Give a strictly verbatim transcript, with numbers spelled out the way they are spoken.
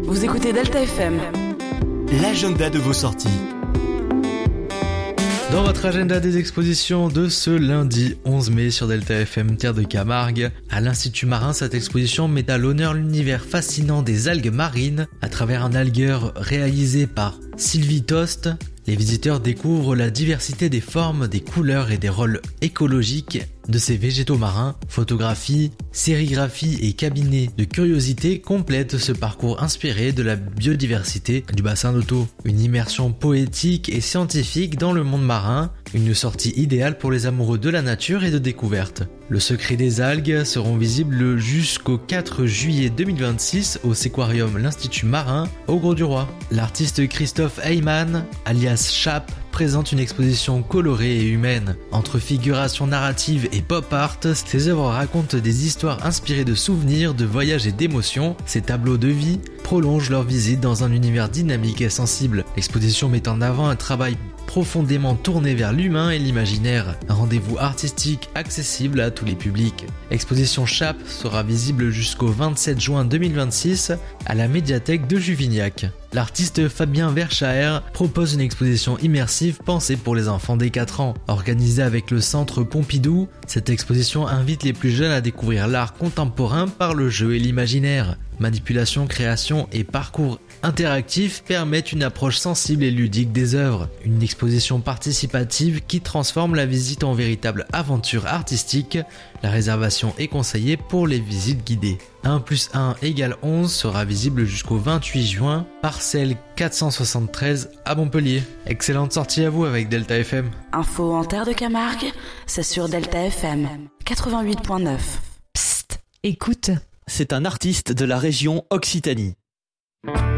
Vous écoutez Delta F M. L'agenda de vos sorties. Dans votre agenda des expositions de ce lundi onze mai sur Delta F M Terre de Camargue, à l'Institut Marin, cette exposition met à l'honneur l'univers fascinant des algues marines à travers un algueur réalisé par Sylvie Tost. Les visiteurs découvrent la diversité des formes, des couleurs et des rôles écologiques de ces végétaux marins. Photographies, sérigraphies et cabinets de curiosité complètent ce parcours inspiré de la biodiversité du bassin d'Otto. Une immersion poétique et scientifique dans le monde marin, une sortie idéale pour les amoureux de la nature et de découverte. Le secret des algues seront visibles jusqu'au quatre juillet deux mille vingt-six au Séquarium l'Institut Marin au Grau-du-Roi. L'artiste Christophe Heyman, alias Chap, présente une exposition colorée et humaine. Entre figuration narrative et pop art, ses œuvres racontent des histoires inspirées de souvenirs, de voyages et d'émotions. Ces tableaux de vie prolongent leur visite dans un univers dynamique et sensible. L'exposition met en avant un travail profondément tourné vers l'humain et l'imaginaire. Un rendez-vous artistique accessible à tous les publics. Exposition Chap sera visible jusqu'au vingt-sept juin deux mille vingt-six à la médiathèque de Juvignac. L'artiste Fabien Verschaer propose une exposition immersive pensée pour les enfants dès quatre ans. Organisée avec le Centre Pompidou, cette exposition invite les plus jeunes à découvrir l'art contemporain par le jeu et l'imaginaire. Manipulation, création et parcours interactifs permettent une approche sensible et ludique des œuvres. Une exposition participative qui transforme la visite en véritable aventure artistique. La réservation est conseillée pour les visites guidées. un plus un égale onze sera visible jusqu'au vingt-huit juin, parcelle quatre cent soixante-treize à Montpellier. Excellente sortie à vous avec Delta F M. Info en Terre de Camargue, c'est sur Delta F M quatre-vingt-huit point neuf. Psst, écoute. C'est un artiste de la région Occitanie.